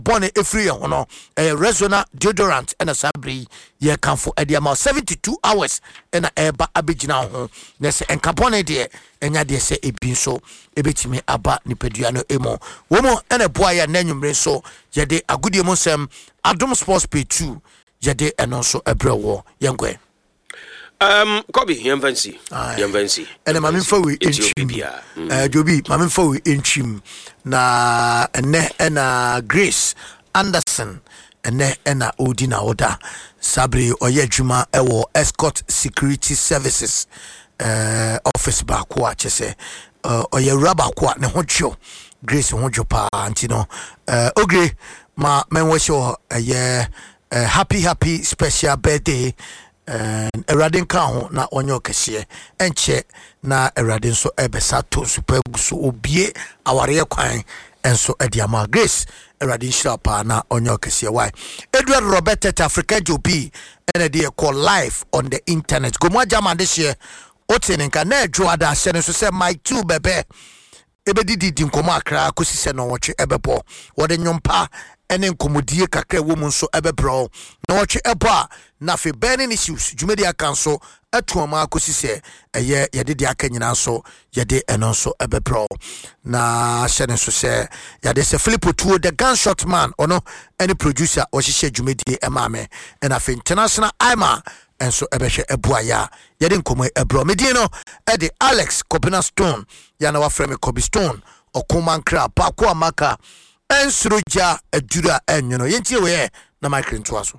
bone efri hono Rexona deodorant ena sabri ye kanfo ediama 72 hours ena eba abegina ho na se enka bone de enya de se ebi so ebetimi aba nipadua no emo womo ena boa ya nanwumre so yede agudie mo sem Adom Sports Pay 2 yede eno so ebrewo yenkwe Kobe Yemvansi and mama for we Joby mama for we inchim na ena Grace Anderson ene ena Odina Oda Sabri oye juma ewo Escort Security Services office ba kwa chese oye raba kwa ne hocho Grace hojo pa antino ogre ma menwosho happy special birthday Eradin kan na onyo kese enche na eradin so ebesa to super so obie aware kwan enso ediama Grace eradin shapa na onyo kese why Edward Robert at Africa Jobi and they call live on the internet go mo jama this year oteninka na edwo ada se so say my two bebe ebedidi nkomo akra kosise no woche ebebo wode nyompa ene nkomodie kakra wo mu nso ebebro na woche eba na fe burning issues jumedi akanso atuoma akosise eye yede de akanyina so yede eno so ebebro na hyene so se yade se Philip Tuo the gunshot man ono any producer ohihye jumedi emame na fe international ima enso ebehwe ebuaya yede nkomo ebro medie no ede Alex Kobina Stone ya na wa frame Kobe Stone okomankra pako amaka ensroja adura enyono yentie we na micro ntoaso.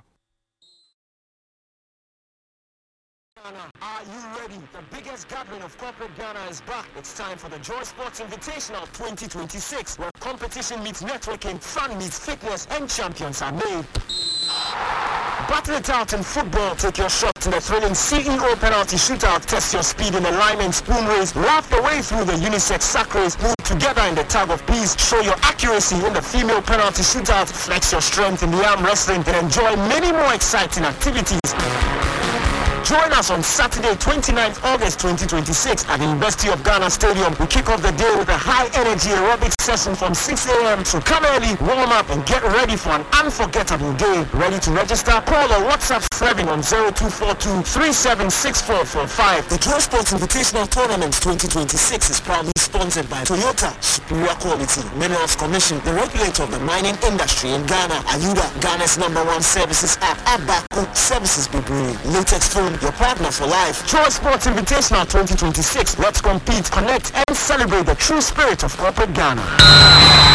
Are you ready? The biggest gathering of corporate Ghana is back. It's time for the Joy Sports Invitational 2026, where competition meets networking, fun meets fitness, and champions are made. Battle it out in football. Take your shot in the thrilling CEO penalty shootout. Test your speed in alignment, spoon race. Laugh the way through the unisex sack race. Move together in the tag of peace. Show your accuracy in the female penalty shootout. Flex your strength in the arm wrestling. And enjoy many more exciting activities. Join us on Saturday, 29th August 2026 at the University of Ghana Stadium. We kick off the day with a high-energy aerobics session from 6 a.m. So come early, warm up, and get ready for an unforgettable day. Ready to register? Call or WhatsApp Frevin on 0242-376445. The Joy Sports Invitational Tournament 2026 is proudly sponsored by Toyota, Superior Quality, Minerals Commission, the regulator of the mining industry in Ghana, Ayuda, Ghana's #1 services app, Abaco Services Bibri, Latex Phone, your partner for life. Joy Sports Invitational 2026. Let's compete, connect, and celebrate the true spirit of corporate Ghana.